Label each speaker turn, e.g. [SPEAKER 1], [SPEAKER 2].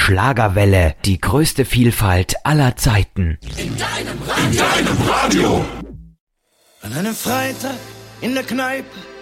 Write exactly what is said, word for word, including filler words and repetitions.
[SPEAKER 1] Schlagerwelle, die größte Vielfalt aller Zeiten.
[SPEAKER 2] In deinem Radio. In deinem Radio.
[SPEAKER 3] An einem Freitag in der Kneipe